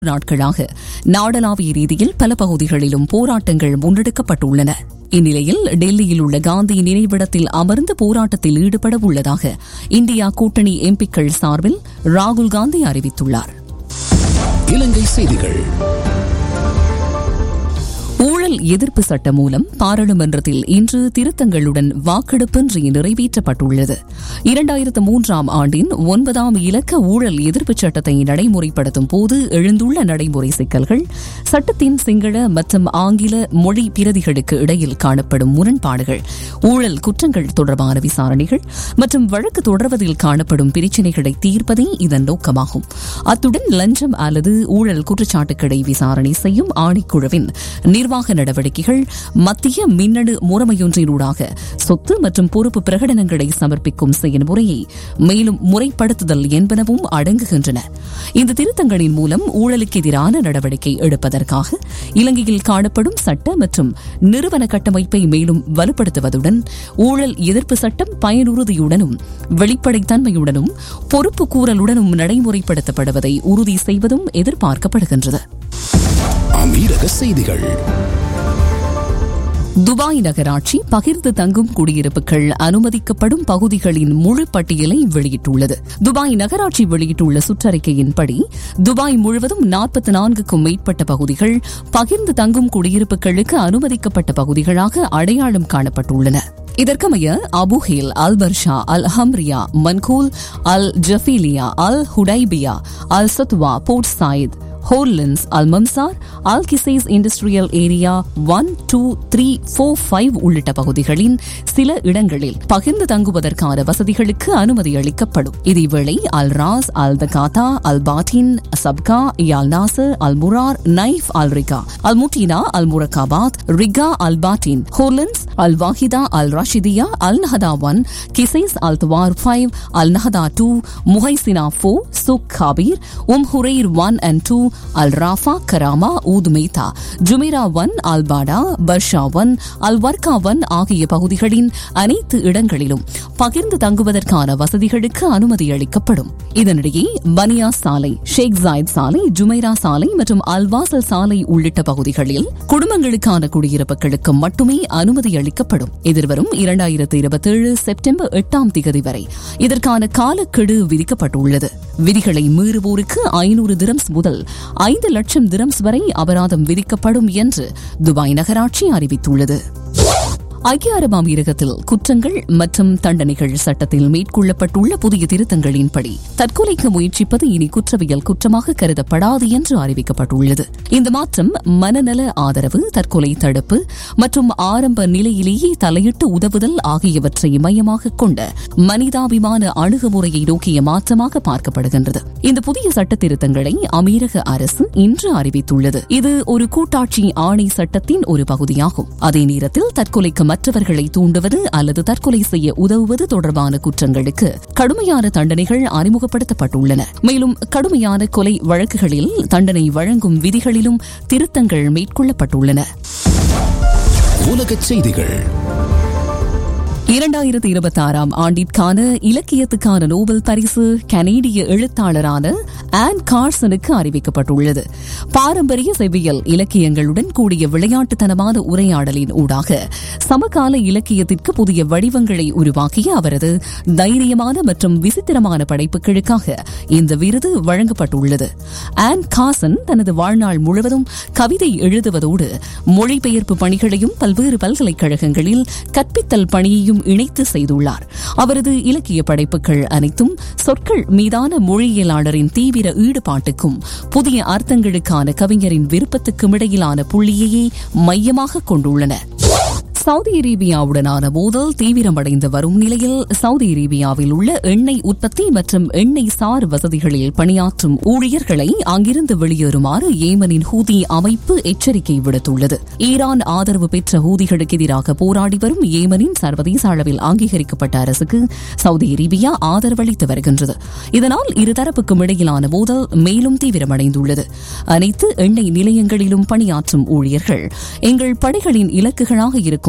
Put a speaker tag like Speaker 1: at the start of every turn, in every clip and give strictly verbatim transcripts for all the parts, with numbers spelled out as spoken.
Speaker 1: நாட்களாக நாடளாவிய ரீதியில் பல பகுதிகளிலும் போராட்டங்கள் முன்னெடுக்கப்பட்டுள்ளன. இந்நிலையில் டெல்லியில் உள்ள காந்தி நினைவிடத்தில் அமர்ந்து போராட்டத்தில் ஈடுபட உள்ளதாக இந்தியா கூட்டணி எம்பிக்கள் சார்பில் ராகுல் காந்தி அறிவித்துள்ளார்.
Speaker 2: இலங்கை செய்திகள்.
Speaker 1: ஊழல் எதிர்ப்பு சட்ட மூலம் பாராளுமன்றத்தில் இன்று திருத்தங்களுடன் வாக்கெடுப்பின்றி நிறைவேற்றப்பட்டுள்ளது. இரண்டாயிரத்து மூன்றாம் ஆண்டின் ஒன்பதாம் இலக்க ஊழல் எதிர்ப்பு சட்டத்தை நடைமுறைப்படுத்தும் போது எழுந்துள்ள நடைமுறை சிக்கல்கள், சட்டத்தின் சிங்கள மற்றும் ஆங்கில மொழி பிரதிகளுக்கு இடையில் காணப்படும் முரண்பாடுகள், ஊழல் குற்றங்கள் தொடர்பான விசாரணைகள் மற்றும் வழக்கு தொடர்வதில் காணப்படும் பிரச்சினைகளை தீர்ப்பதே இதன் நோக்கமாகும். அத்துடன் லஞ்சம் அல்லது ஊழல் குற்றச்சாட்டுகளை விசாரணை செய்யும் ஆணைக்குழுவின் நிர்வாக நடவடிக்கைகள், மத்திய மின்னணு முறைமையொன்றினூடாக சொத்து மற்றும் பொறுப்பு பிரகடனங்களை சமர்ப்பிக்கும் செயல்முறையை மேலும் முறைப்படுத்துதல் என்பனவும் அடங்குகின்றன. இந்த திருத்தங்களின் மூலம் ஊழலுக்கு எதிரான நடவடிக்கை எடுப்பதற்காக இலங்கையில் காணப்படும் சட்ட மற்றும் நிறுவன கட்டமைப்பை மேலும் வலுப்படுத்துவதுடன் ஊழல் எதிர்ப்பு சட்டம் பயனுறுதியுடனும் வெளிப்படைத்தன்மையுடனும் பொறுப்பு கூறலுடனும் நடைமுறைப்படுத்தப்படுவதை உறுதி செய்வதும் எதிர்பார்க்கப்படுகின்றது.
Speaker 2: அமீரக செய்திகள்.
Speaker 1: துபாய் நகராட்சி பகிர்ந்து தங்கும் குடியிருப்புகள் அனுமதிக்கப்படும் பகுதிகளின் முழு பட்டியலை வெளியிட்டுள்ளது. துபாய் நகராட்சி வெளியிட்டுள்ள சுற்றறிக்கையின்படி துபாய் முழுவதும் நாற்பத்தி நான்குக்கும் மேற்பட்ட பகுதிகள் பகிர்ந்து தங்கும் குடியிருப்புகளுக்கு அனுமதிக்கப்பட்ட பகுதிகளாக அடையாளம் காணப்பட்டுள்ளன. இதற்கமைய அபுஹேல், அல் பர்ஷா, அல் ஹம்ரியா, மன்கூல், அல் ஜஃபீலியா, அல் ஹுடைபியா, அல் சத்வா, போர்ட் சாயித், ஹோர்லின்ஸ், அல் மம்சார், அல் Qusais industrial area one two three four five உள்ளிட்ட பகுதிகளின் சில இடங்களில் பகிர்ந்து தங்குவதற்கான வசதிகளுக்கு அனுமதி அளிக்கப்படும். இதேவேளை அல் ராஸ், அல் தகாத்தா, அல் பாட்டின், சப்கா, யால் நாசர், அல் முரார், நைஃப், அல் ரிகா, அல் முட்டீனா, அல் முரக்காபாத், ரிகா, அல் பாட்டின், ஹோர்லின்ஸ், அல் வாஹிதா, அல் ரஷிதியா, அல் நஹதா one, Qusais, Al துவார் five, Al நஹதா two, முஹைசினா four, Suk Kabir, um ஹுரைர் one and two, Al Rafah, Karama, ஊத் மேத்தா, ஜுமேரா ஒன், அல் பாடா, பர்ஷா ஒன், அல் வர்கா ஒன் ஆகிய பகுதிகளின் அனைத்து இடங்களிலும் பகிர்ந்து தங்குவதற்கான வசதிகளுக்கு அனுமதி அளிக்கப்படும். இதனிடையே பனியா சாலை, ஷேக் ஜாயித் சாலை, ஜுமைரா சாலை மற்றும் அல்வாசல் சாலை உள்ளிட்ட பகுதிகளில் குடும்பங்களுக்கான குடியிருப்புகளுக்கு மட்டுமே அனுமதி அளிக்கப்படும். எதிர்வரும் இரண்டாயிரத்து இருபத்தி ஏழு செப்டம்பர் எட்டாம் திகதி வரை இதற்கான காலக்கெடு விதிக்கப்பட்டுள்ளது. விதிகளை மீறுவோருக்கு ஐநூறு திரம்ஸ் முதல் ஐந்து லட்சம் திரம்ஸ் வரை அபராதம் விதிக்கப்படும் என்று துபாய் நகராட்சி அறிவித்துள்ளது. ஐக்கிய அரபு அமீரகத்தில் குற்றங்கள் மற்றும் தண்டனைகள் சட்டத்தில் மேற்கொள்ளப்பட்டுள்ள புதிய திருத்தங்களின்படி தற்கொலைக்கு முயற்சிப்பது இனி குற்றவியல் குற்றமாக கருதப்படாது என்று அறிவிக்கப்பட்டுள்ளது. இந்த மாற்றம் மனநல ஆதரவு, தற்கொலை தடுப்பு மற்றும் ஆரம்ப நிலையிலேயே தலையிட்டு உதவுதல் ஆகியவற்றை மையமாக கொண்ட மனிதாபிமான அணுகுமுறையை நோக்கிய மாற்றமாக பார்க்கப்படுகின்றது. இந்த புதிய சட்ட திருத்தங்களை அமீரக அரசு இன்று அறிவித்துள்ளது. இது ஒரு கூட்டாட்சி ஆணை சட்டத்தின் ஒரு பகுதியாகும். அதே நேரத்தில் தற்கொலைக்கு மற்றவர்களை தூண்டுவது அல்லது தற்கொலை செய்ய உதவுவது தொடர்பான குற்றங்களுக்கு கடுமையான தண்டனைகள் அறிமுகப்படுத்தப்பட்டுள்ளன. மேலும் கடுமையான கொலை வழக்குகளில் தண்டனை வழங்கும் விதிகளிலும் திருத்தங்கள் மேற்கொள்ளப்பட்டுள்ளன.
Speaker 2: உலகச் செய்திகள்.
Speaker 1: இரண்டாயிரத்தி இருபத்தி ஆறாம் ஆண்டிற்கான இலக்கியத்துக்கான நோபல் பரிசு கனேடிய எழுத்தாளரான ஆன் கார்சனுக்கு அறிவிக்கப்பட்டுள்ளது. பாரம்பரிய செவ்வியல் இலக்கியங்களுடன் கூடிய விளையாட்டுத்தனமான உரையாடலின் ஊடாக சமகால இலக்கியத்திற்கு புதிய வடிவங்களை உருவாக்கிய அவரது தைரியமான மற்றும் விசித்திரமான படைப்புகளுக்காக இந்த விருது வழங்கப்பட்டுள்ளது. ஆன் கார்சன் தனது வாழ்நாள் முழுவதும் கவிதை எழுதுவதோடு மொழிபெயர்ப்பு பணிகளையும் பல்வேறு பல்கலைக்கழகங்களில் கற்பித்தல் பணியையும் இணைத்து செய்துள்ளார். அவரது இலக்கிய படைப்புகள் அனைத்தும் சொற்கள் மீதான மொழியியலாளரின் தீவிர ஈடுபாட்டுக்கும் புதிய அர்த்தங்களுக்கான கவிஞரின் விருப்பத்துக்கும் இடையிலான புள்ளியையே மையமாக கொண்டுள்ளன. சவுதி அரேபியாவுடனான மோதல் தீவிரமடைந்து வரும் நிலையில் சவுதி அரேபியாவில் உள்ள எண்ணெய் உற்பத்தி மற்றும் எண்ணெய் சார் வசதிகளில் பணியாற்றும் ஊழியர்களை அங்கிருந்து வெளியேறுமாறு ஏமனின் ஹூதி அமைப்பு எச்சரிக்கை விடுத்துள்ளது. ஈரான் ஆதரவு பெற்ற ஹூதிகளுக்கு எதிராக போராடி வரும் ஏமனின் சர்வதேச அளவில் அங்கீகரிக்கப்பட்ட அரசுக்கு சவுதி அரேபியா ஆதரவளித்து வருகின்றது. இதனால் இருதரப்புக்கும் இடையிலான மோதல் மேலும் தீவிரமடைந்துள்ளது. அனைத்து எண்ணெய் நிலையங்களிலும் பணியாற்றும் ஊழியர்கள் எங்கள் படைகளின் இலக்குகளாக இருக்கும்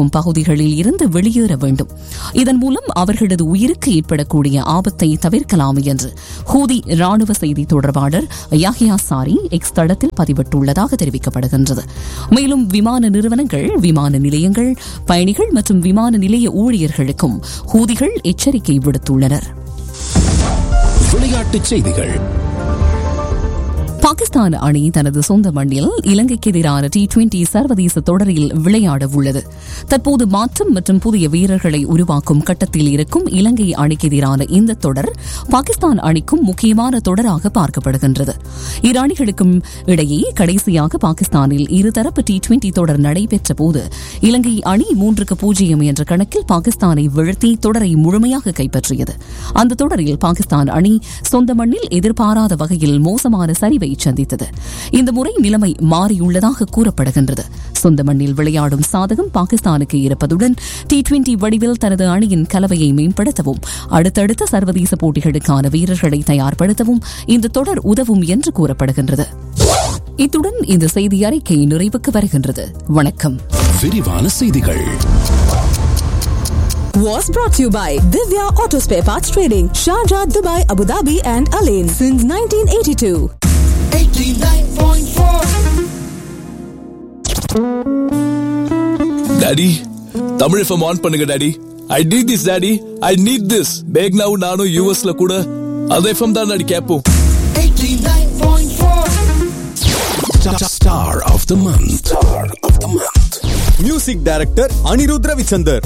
Speaker 1: இருக்கும் பகுதிகளில் இருந்து வெளியேற வேண்டும். இதன் மூலம் அவர்களது உயிருக்கு ஏற்படக்கூடிய ஆபத்தை தவிர்க்கலாம் என்று ஹூதி ராணுவ செய்தி தொடர்பாளர் யாஹியா சாரி எக்ஸ் தளத்தில் பதிவிட்டுள்ளதாக தெரிவிக்கப்படுகின்றது. மேலும் விமான நிறுவனங்கள், விமான நிலையங்கள், பயணிகள் மற்றும் விமான நிலைய ஊழியர்களுக்கும் ஹூதிகள் எச்சரிக்கை விடுத்துள்ளனர்.
Speaker 2: விளையாட்டுச் செய்திகள்.
Speaker 1: பாகிஸ்தான் அணி தனது சொந்த மண்ணில் இலங்கைக்கு எதிரான டி டுவெண்டி சர்வதேச தொடரில் விளையாட உள்ளது. தற்போது மாற்றம் மற்றும் புதிய வீரர்களை உருவாக்கும் கட்டத்தில் இருக்கும் இலங்கை அணிக்கு எதிரான இந்த தொடர் பாகிஸ்தான் அணிக்கும் முக்கியமான தொடராக பார்க்கப்படுகின்றது. இரு அணிகளுக்கும் இடையே கடைசியாக பாகிஸ்தானில் இருதரப்பு டி டுவெண்டி தொடர் நடைபெற்ற போது இலங்கை அணி மூன்றுக்கு பூஜ்ஜியம் என்ற கணக்கில் பாகிஸ்தானை வீழ்த்தி தொடரை முழுமையாக கைப்பற்றியது. அந்த தொடரில் பாகிஸ்தான் அணி சொந்த மண்ணில் எதிர்பாராத வகையில் மோசமான சரிவை சந்தித்தது. இந்த முறை நிலைமை மாறியுள்ளதாக கூறப்படுகின்றது. சொந்த மண்ணில் விளையாடும் சாதகம் பாகிஸ்தானுக்கு இருப்பதுடன் டி டுவெண்டி வடிவில் தனது அணியின் கலவையை மேம்படுத்தவும் அடுத்தடுத்த சர்வதேச போட்டிகளுக்கான வீரர்களை தயார்படுத்தவும் இந்த தொடர் உதவும் என்று கூறப்படுகின்றது. இத்துடன் இந்த செய்தி அறிக்கை நிறைவுக்கு வருகின்றது. வணக்கம்.
Speaker 2: விரிவான செய்திகள்
Speaker 3: was brought to you by Divya Auto Spare Parts Trading, Sharjah, Dubai, Abu Dhabi and Alain since nineteen eighty-two.
Speaker 2: eighty-nine point four.
Speaker 4: Daddy, Tamil FM on பண்ணுங்க daddy. I need this daddy. I need this. பேக்னாவும் நானும் யூஎஸ்ல கூட அந்த FM தான் daddy கேட்போம்.
Speaker 2: eighty-nine point four. Star of the month. Star of the month.
Speaker 5: Music Director Anirudh Ravichandar.